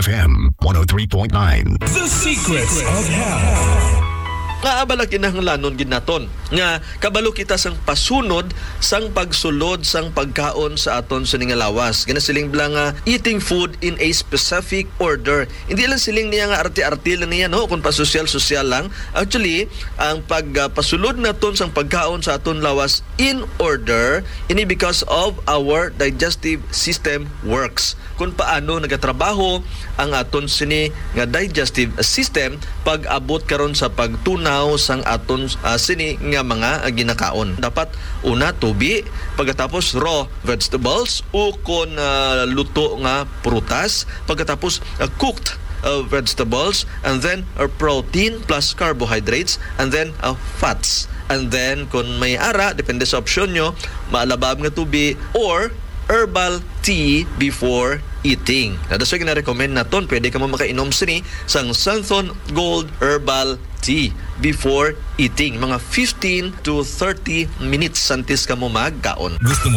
FM 103.9. The Secrets of Health. Nga abala kinahanglanon ginaton nga kabalo kita sang pasunod sang pagsulod sang pagkaon sa aton sa lawas. Ginasiling blang eating food in a specific order. Hindi lang siling niya nga arti-arti lang niya no kung pasosyal-sosyal lang. Actually, ang pagpasulod naton sang pagkaon sa aton lawas in order ini because of our digestive system works. Kung paano nagatrabaho ang aton sini nga digestive system pag abot karon sa pagtunaw sang aton sini nga mga ginakaon. Dapat una tubi, pagkatapos raw vegetables o kon luto nga prutas, pagkatapos cooked vegetables, and then protein plus carbohydrates, and then fats. And then kung may ara, depende sa opsyon nyo, maalabab nga tubi or herbal tea before eating. That's why gina-recommend naton, pwede ka mo makainom sini sang Santhon Gold Herbal Tea before eating. Mga 15 to 30 minutes santis ka mo magkaon. Gusto mo